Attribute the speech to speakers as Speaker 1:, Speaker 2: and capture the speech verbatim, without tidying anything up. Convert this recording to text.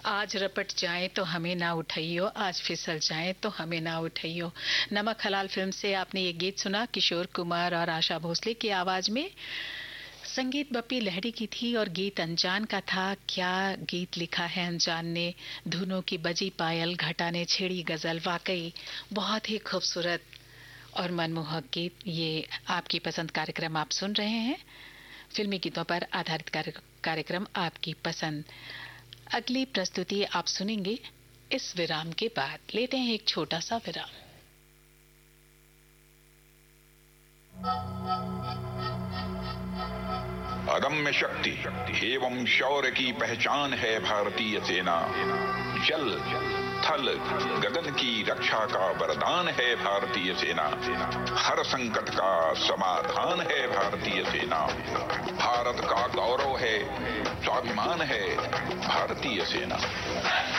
Speaker 1: आज रपट जाए तो हमें ना उठाइयो, आज फिसल जाए तो हमें ना उठाइयो। नमक हलाल फिल्म से आपने ये गीत सुना किशोर कुमार और आशा भोसले की आवाज में। संगीत बप्पी लहरी की थी और गीत अनजान का था। क्या गीत लिखा है अनजान ने। धुनों की बजी पायल, घटा ने छेड़ी गजल। वाकई बहुत ही खूबसूरत और मनमोहक गीत। ये आपकी पसंद कार्यक्रम आप सुन रहे हैं, फिल्मी गीतों पर आधारित कार्यक्रम आपकी पसंद। अगली प्रस्तुति आप सुनेंगे इस विराम के बाद। लेते हैं एक छोटा सा विराम।
Speaker 2: अदम्य शक्ति एवं शौर्य की पहचान है भारतीय सेना। जल थल गगन की रक्षा का वरदान है भारतीय सेना। हर संकट का समाधान है भारतीय सेना। भारत का गौरव है, स्वाभिमान है भारतीय सेना।